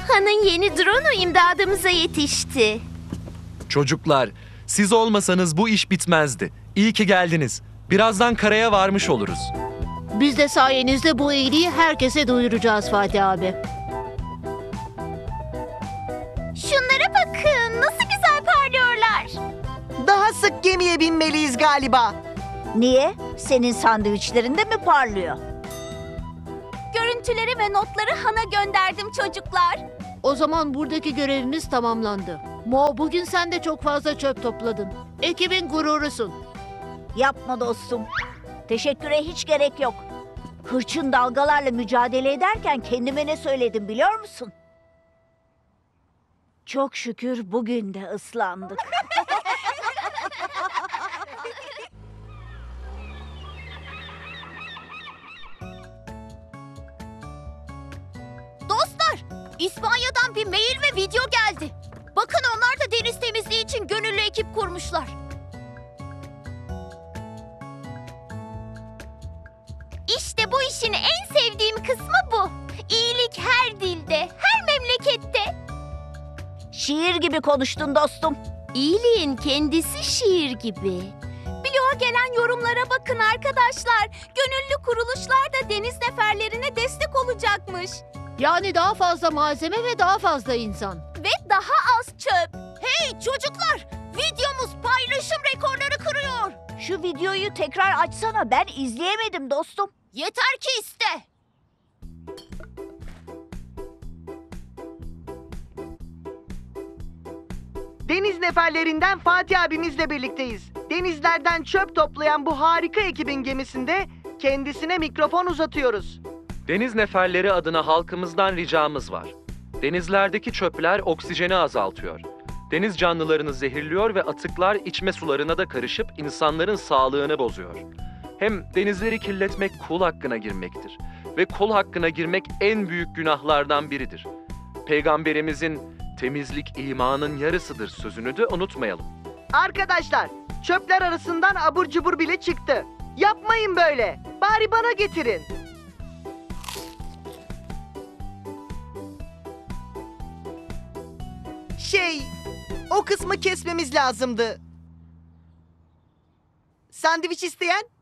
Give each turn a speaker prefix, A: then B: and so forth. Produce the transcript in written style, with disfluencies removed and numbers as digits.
A: Han'ın yeni drone'u imdadımıza yetişti.
B: Çocuklar, siz olmasanız bu iş bitmezdi. İyi ki geldiniz. Birazdan karaya varmış oluruz.
C: Biz de sayenizde bu iyiliği herkese duyuracağız Fatih abi.
A: Şunlara bakın, nasıl güzel parlıyorlar.
D: Daha sık gemiye binmeliyiz galiba.
E: Niye? Senin sandviçlerinde mi parlıyor?
A: Görüntüleri ve notları Han'a gönderdim çocuklar.
C: O zaman buradaki görevimiz tamamlandı. Mo, bugün sen de çok fazla çöp topladın. Ekibin gururusun.
E: Yapma dostum. Teşekküre hiç gerek yok. Hırçın dalgalarla mücadele ederken kendime ne söyledim biliyor musun? Çok şükür bugün de ıslandık.
A: Dostlar, İspanya'dan bir mail ve video geldi. Bakın onlar da deniz temizliği için gönüllü ekip kurmuşlar. İşte bu işin en sevdiğim kısmı bu. İyilik her dilde, her memlekette.
E: Şiir gibi konuştun dostum.
A: İyiliğin kendisi şiir gibi. Bloğa gelen yorumlara bakın arkadaşlar. Gönüllü kuruluşlar da deniz neferlerine destek olacakmış.
C: Yani daha fazla malzeme ve daha fazla insan.
A: Ve daha az çöp. Hey çocuklar! Videomuz paylaşım rekorları kırıyor.
E: Şu videoyu tekrar açsana, ben izleyemedim dostum.
A: Yeter ki iste.
D: Deniz neferlerinden Fatih abimizle birlikteyiz. Denizlerden çöp toplayan bu harika ekibin gemisinde kendisine mikrofon uzatıyoruz.
B: Deniz neferleri adına halkımızdan ricamız var. Denizlerdeki çöpler oksijeni azaltıyor. Deniz canlılarını zehirliyor ve atıklar içme sularına da karışıp insanların sağlığını bozuyor. Hem denizleri kirletmek kul hakkına girmektir. Ve kul hakkına girmek en büyük günahlardan biridir. Peygamberimizin temizlik imanın yarısıdır sözünü de unutmayalım.
D: Arkadaşlar, çöpler arasından abur cubur bile çıktı. Yapmayın böyle. Bari bana getirin. O kısmı kesmemiz lazımdı. Sandviç isteyen?